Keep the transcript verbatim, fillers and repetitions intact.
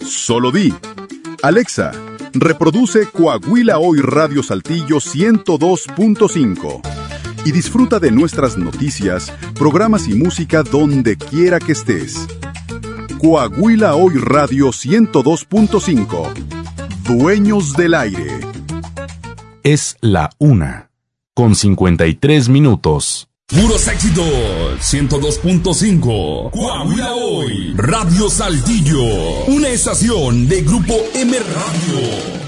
Solo di: Alexa, reproduce Coahuila Hoy Radio Saltillo ciento dos punto cinco y disfruta de nuestras noticias, programas y música donde quiera que estés. Coahuila Hoy Radio ciento dos punto cinco. Dueños del aire. Es la una, con cincuenta y tres minutos. Puros éxitos, ciento dos punto cinco. Coahuila Hoy, Radio Saltillo. Una estación de Grupo M Radio.